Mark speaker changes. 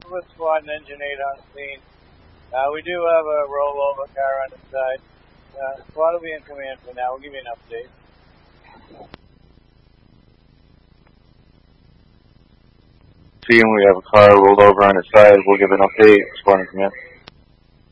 Speaker 1: with squad and engine 8 on scene. We do have a rollover car on the side. Squad will be in command for now. We'll give you an update.
Speaker 2: Seeing we have a car rolled over on its side, we'll give an update. Squad in command.